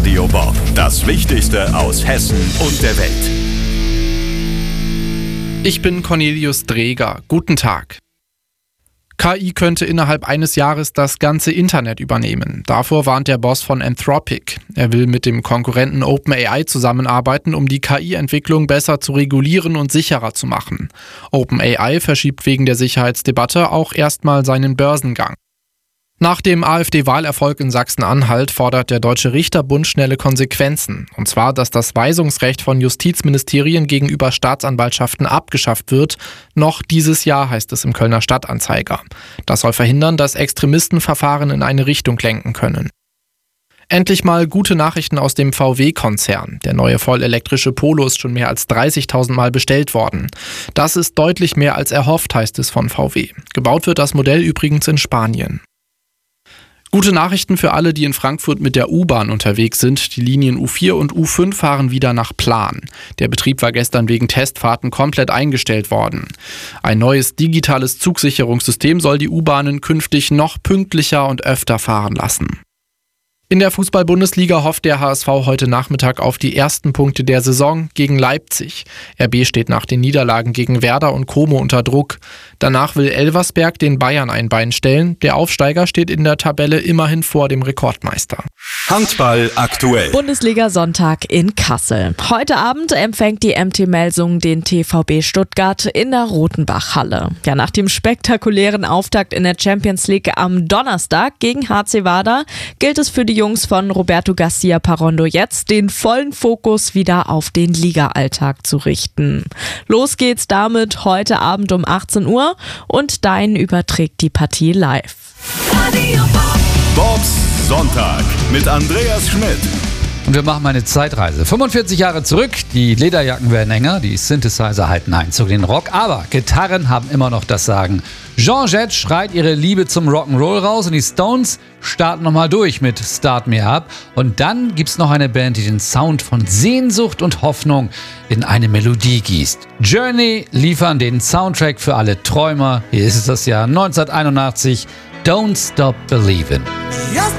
Radio Bob. Das Wichtigste aus Hessen und der Welt. Ich bin Cornelius Dreger. Guten Tag. KI könnte innerhalb eines Jahres das ganze Internet übernehmen. Davor warnt der Boss von Anthropic. Er will mit dem Konkurrenten OpenAI zusammenarbeiten, um die KI-Entwicklung besser zu regulieren und sicherer zu machen. OpenAI verschiebt wegen der Sicherheitsdebatte auch erstmal seinen Börsengang. Nach dem AfD-Wahlerfolg in Sachsen-Anhalt fordert der Deutsche Richterbund schnelle Konsequenzen. Und zwar, dass das Weisungsrecht von Justizministerien gegenüber Staatsanwaltschaften abgeschafft wird. Noch dieses Jahr, heißt es im Kölner Stadtanzeiger. Das soll verhindern, dass Extremisten Verfahren in eine Richtung lenken können. Endlich mal gute Nachrichten aus dem VW-Konzern. Der neue vollelektrische Polo ist schon mehr als 30.000 Mal bestellt worden. Das ist deutlich mehr als erhofft, heißt es von VW. Gebaut wird das Modell übrigens in Spanien. Gute Nachrichten für alle, die in Frankfurt mit der U-Bahn unterwegs sind. Die Linien U4 und U5 fahren wieder nach Plan. Der Betrieb war gestern wegen Testfahrten komplett eingestellt worden. Ein neues digitales Zugsicherungssystem soll die U-Bahnen künftig noch pünktlicher und öfter fahren lassen. In der Fußball-Bundesliga hofft der HSV heute Nachmittag auf die ersten Punkte der Saison gegen Leipzig. RB steht nach den Niederlagen gegen Werder und Como unter Druck. Danach will Elversberg den Bayern ein Bein stellen. Der Aufsteiger steht in der Tabelle immerhin vor dem Rekordmeister. Handball aktuell. Bundesliga Sonntag in Kassel. Heute Abend empfängt die MT Melsungen den TVB Stuttgart in der Rotenbach-Halle. Ja, nach dem spektakulären Auftakt in der Champions League am Donnerstag gegen HC Vardar gilt es für die Jungs von Roberto Garcia Parondo jetzt, den vollen Fokus wieder auf den Liga-Alltag zu richten. Los geht's damit heute Abend um 18 Uhr und Dein überträgt die Partie live. Bobs Sonntag mit Andreas Schmidt. Und wir machen mal eine Zeitreise. 45 Jahre zurück, die Lederjacken werden enger, die Synthesizer halten Einzug in den Rock, aber Gitarren haben immer noch das Sagen. Joan Jett schreit ihre Liebe zum Rock'n'Roll raus und die Stones starten nochmal durch mit Start Me Up. Und dann gibt's noch eine Band, die den Sound von Sehnsucht und Hoffnung in eine Melodie gießt. Journey liefern den Soundtrack für alle Träumer. Hier ist es das Jahr 1981, Don't Stop Believin'.